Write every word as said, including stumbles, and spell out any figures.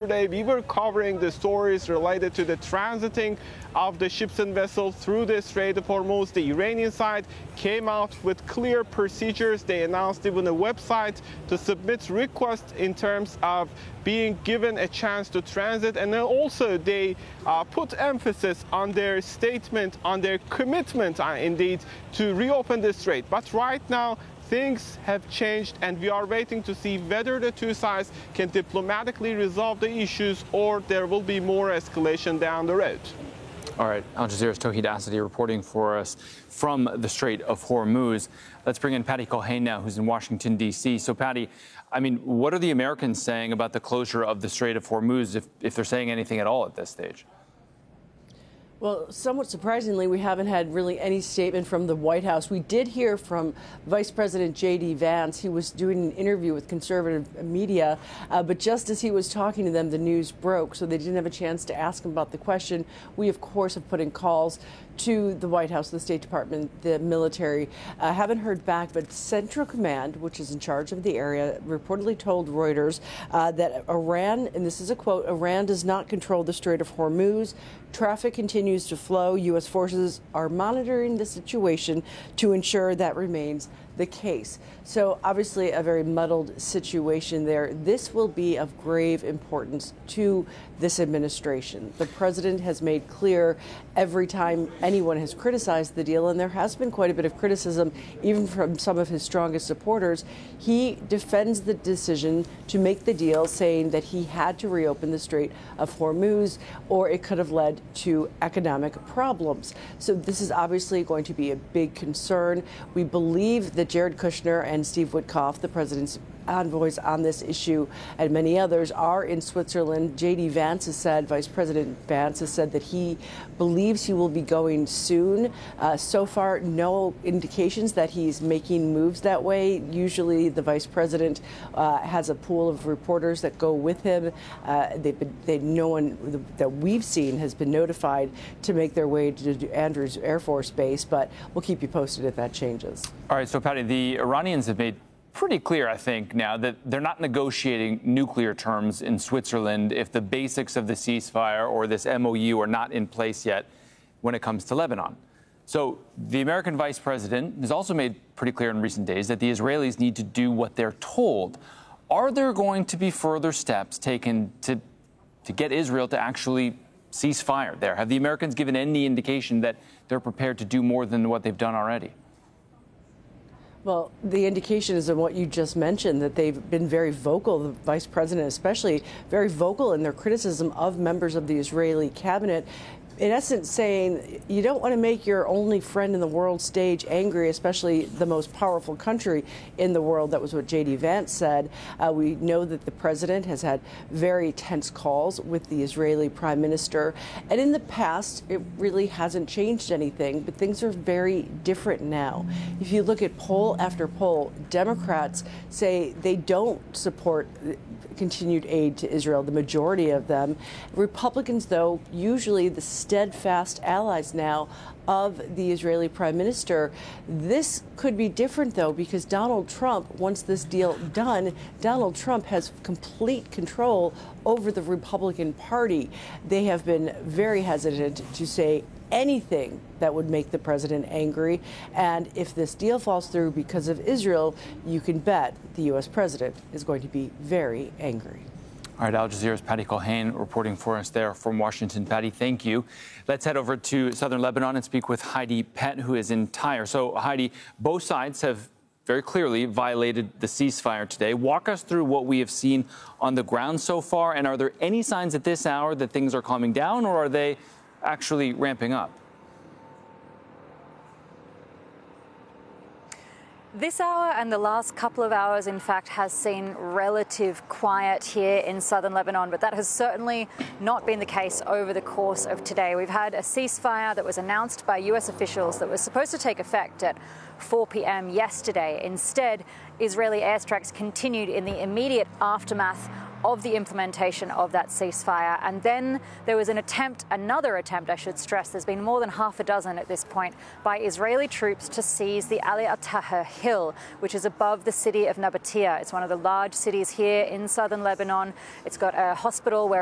yesterday, we were covering the stories related to the transiting of the ships and vessels through the Strait of Hormuz. The Iranian side came out with clear procedures. They announced even a website to submit requests in terms of being given a chance to transit, and then also they uh, put emphasis on their statement, on their commitment, uh, indeed, to reopen the strait. But right now, things have changed, and we are waiting to see whether the two sides can diplomatically resolve the issues or there will be more escalation down the road. All right, Al Jazeera's Tauhid Asadi reporting for us from the Strait of Hormuz. Let's bring in Patty Culhane now, who's in Washington, D C. So, Patty, I mean, what are the Americans saying about the closure of the Strait of Hormuz, if, if they're saying anything at all at this stage? Well, somewhat surprisingly, we haven't had really any statement from the White House. We did hear from Vice President J D Vance. He was doing an interview with conservative media, uh, but just as he was talking to them, the news broke, so they didn't have a chance to ask him about the question. We, of course, have put in calls to the White House, the State Department, the military. Uh, haven't heard back, but Central Command, which is in charge of the area, reportedly told Reuters uh, that Iran, and this is a quote, Iran does not control the Strait of Hormuz. Traffic continues to flow. U S forces are monitoring the situation to ensure that remains the case. So obviously a very muddled situation there. This will be of grave importance to this administration. The president has made clear every time anyone has criticized the deal, and there has been quite a bit of criticism even from some of his strongest supporters, he defends the decision to make the deal, saying that he had to reopen the Strait of Hormuz or it could have led to economic problems. So this is obviously going to be a big concern. We believe that Jared Kushner and Steve Witkoff, the president's envoys on this issue, and many others are in Switzerland. J D Vance has said, Vice President Vance has said that he believes he will be going soon. Uh, so far, no indications that he's making moves that way. Usually the vice president uh, has a pool of reporters that go with him. Uh, they've been, they, no one that we've seen has been notified to make their way to Andrews Air Force Base, but we'll keep you posted if that changes. All right, so Patty, the Iranians have made pretty clear, I think, now that they're not negotiating nuclear terms in Switzerland if the basics of the ceasefire or this M O U are not in place yet when it comes to Lebanon. So the American vice president has also made pretty clear in recent days that the Israelis need to do what they're told. Are there going to be further steps taken to, to get Israel to actually cease fire there? Have the Americans given any indication that they're prepared to do more than what they've done already? Well, the indication is in what you just mentioned, that they've been very vocal, the vice president especially, very vocal in their criticism of members of the Israeli cabinet. In essence, saying you don't want to make your only friend in the world stage angry, especially the most powerful country in the world. That was what J D Vance said. Uh, we know that the president has had very tense calls with the Israeli prime minister. And in the past, it really hasn't changed anything, but things are very different now. If you look at poll after poll, Democrats say they don't support continued aid to Israel, the majority of them. Republicans, though, usually the steadfast allies now of the Israeli prime minister. This could be different, though, because Donald Trump, once this deal done, Donald Trump has complete control over the Republican Party. They have been very hesitant to say anything that would make the president angry. And if this deal falls through because of Israel, you can bet the U S president is going to be very angry. All right, Al Jazeera's Patty Culhane reporting for us there from Washington. Patty, thank you. Let's head over to southern Lebanon and speak with Heidi Pett, who is in Tyre. So, Heidi, both sides have very clearly violated the ceasefire today. Walk us through what we have seen on the ground so far, and are there any signs at this hour that things are calming down, or are they actually ramping up? This hour and the last couple of hours, in fact, has seen relative quiet here in southern Lebanon, but that has certainly not been the case over the course of today. We've had a ceasefire that was announced by U S officials that was supposed to take effect at four p m yesterday. Instead, Israeli airstrikes continued in the immediate aftermath of the implementation of that ceasefire. And then there was an attempt, another attempt, I should stress, there's been more than half a dozen at this point, by Israeli troops to seize the Ali al-Taher Hill, which is above the city of Nabatea. It's one of the large cities here in southern Lebanon. It's got a hospital where